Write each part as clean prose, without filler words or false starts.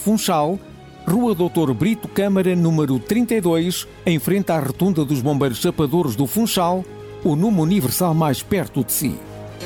Funchal, Rua Doutor Brito Câmara, número 32, em frente à Rotunda dos Bombeiros Chapadores do Funchal, o número universal mais perto de si.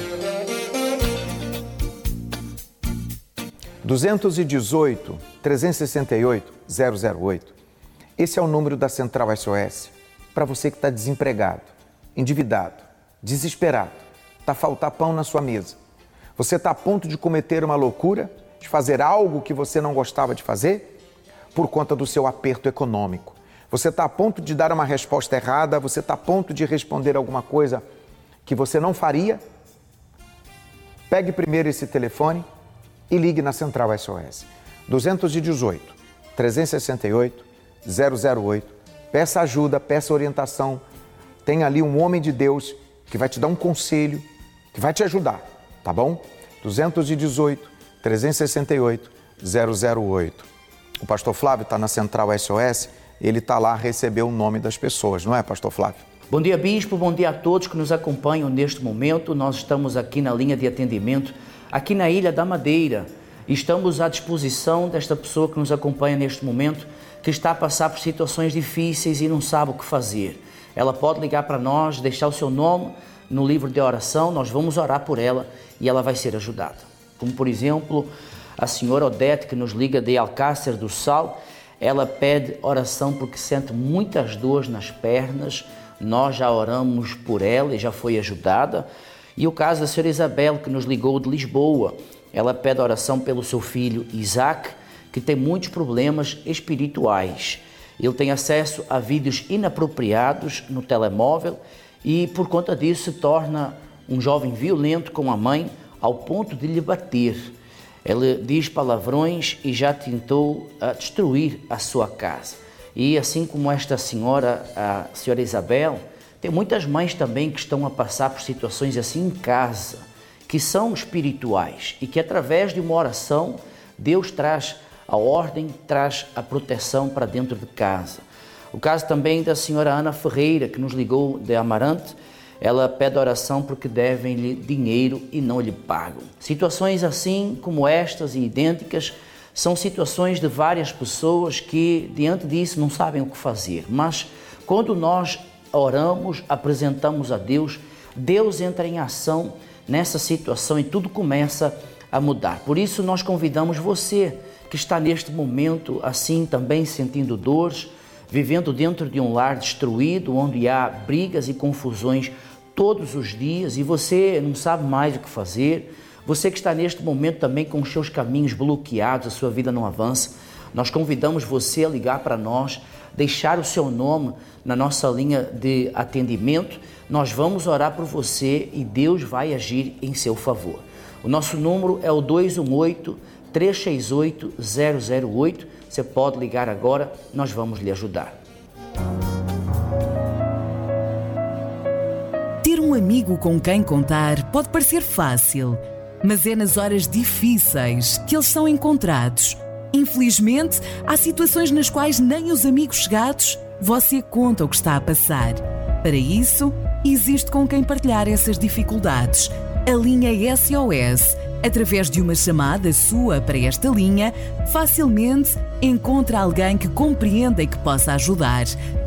218 368 008. Esse é o número da Central SOS para você que está desempregado, endividado, desesperado, está a faltar pão na sua mesa. Você está a ponto de cometer uma loucura, de fazer algo que você não gostava de fazer por conta do seu aperto econômico. Você está a ponto de dar uma resposta errada, você está a ponto de responder alguma coisa que você não faria. Pegue primeiro esse telefone e ligue na Central SOS. 218 368 008. Peça ajuda, peça orientação. Tem ali um homem de Deus que vai te dar um conselho, que vai te ajudar, tá bom? 218 368 008. O pastor Flávio está na Central SOS, ele está lá a receber o nome das pessoas, não é, pastor Flávio? Bom dia, bispo, bom dia a todos que nos acompanham neste momento. Nós estamos aqui na linha de atendimento, aqui na Ilha da Madeira. Estamos à disposição desta pessoa que nos acompanha neste momento, que está a passar por situações difíceis e não sabe o que fazer. Ela pode ligar para nós, deixar o seu nome no livro de oração, nós vamos orar por ela e ela vai ser ajudada. Como, por exemplo, a senhora Odete, que nos liga de Alcácer do Sal, ela pede oração porque sente muitas dores nas pernas. Nós já oramos por ela e já foi ajudada. E o caso da senhora Isabel, que nos ligou de Lisboa, ela pede oração pelo seu filho Isaac, que tem muitos problemas espirituais. Ele tem acesso a vídeos inapropriados no telemóvel e por conta disso se torna um jovem violento com a mãe ao ponto de lhe bater. Ele diz palavrões e já tentou destruir a sua casa. E assim como esta senhora, a senhora Isabel, tem muitas mães também que estão a passar por situações assim em casa, que são espirituais e que através de uma oração Deus traz a ordem, traz a proteção para dentro de casa. O caso também da senhora Ana Ferreira, que nos ligou de Amarante, ela pede oração porque devem-lhe dinheiro e não lhe pagam. Situações assim como estas e idênticas são situações de várias pessoas que diante disso não sabem o que fazer, mas quando nós oramos, apresentamos a Deus, Deus entra em ação nessa situação e tudo começa a mudar. Por isso nós convidamos você que está neste momento assim também sentindo dores, vivendo dentro de um lar destruído, onde há brigas e confusões todos os dias e você não sabe mais o que fazer, você que está neste momento também com os seus caminhos bloqueados, a sua vida não avança, nós convidamos você a ligar para nós, deixar o seu nome na nossa linha de atendimento, nós vamos orar por você e Deus vai agir em seu favor. O nosso número é o 218-368-008. Você pode ligar agora, nós vamos lhe ajudar. Ter um amigo com quem contar pode parecer fácil, mas é nas horas difíceis que eles são encontrados. Infelizmente, há situações nas quais nem os amigos chegados você conta o que está a passar. Para isso, existe com quem partilhar essas dificuldades. A linha SOS, através de uma chamada sua para esta linha, facilmente encontra alguém que compreenda e que possa ajudar.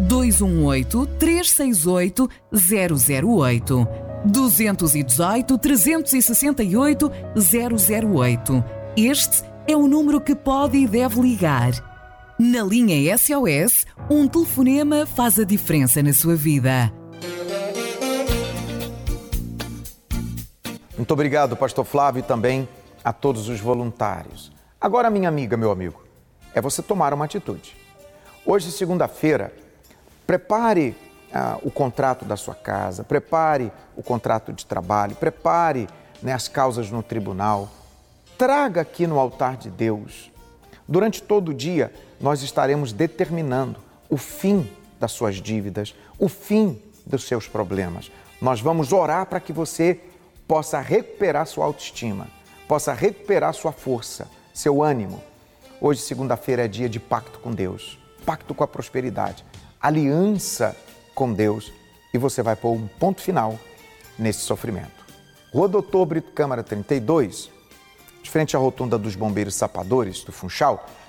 218-368-008. 218-368-008. Este é o número que pode e deve ligar. Na linha SOS, um telefonema faz a diferença na sua vida. Muito obrigado, pastor Flávio, e também a todos os voluntários. Agora, minha amiga, meu amigo, é você tomar uma atitude. Hoje, segunda-feira, prepare o contrato da sua casa, prepare o contrato de trabalho, prepare as causas no tribunal. Traga aqui no altar de Deus. Durante todo o dia, nós estaremos determinando o fim das suas dívidas, o fim dos seus problemas. Nós vamos orar para que você possa recuperar sua autoestima, possa recuperar sua força, seu ânimo. Hoje, segunda-feira, é dia de pacto com Deus, pacto com a prosperidade, aliança com Deus, e você vai pôr um ponto final nesse sofrimento. Rua Doutor Brito Câmara 32, de frente à rotunda dos Bombeiros Chapadores do Funchal,